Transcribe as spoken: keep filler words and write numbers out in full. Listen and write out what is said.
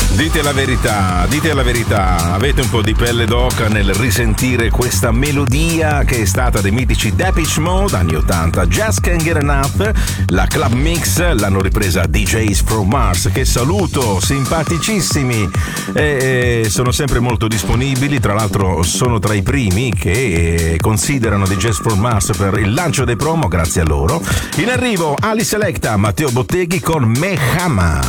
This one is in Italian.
Dite la verità, dite la verità, avete un po' di pelle d'oca nel risentire questa melodia che è stata dei mitici Depeche Mode anni ottanta, Just Can't Get Enough, la Club Mix l'hanno ripresa D Js from Mars, che saluto, simpaticissimi, e sono sempre molto disponibili, tra l'altro sono tra i primi che considerano D Js from Mars per il lancio dei promo, grazie a loro. In arrivo Ali Selecta, Matteo Botteghi con Mehama.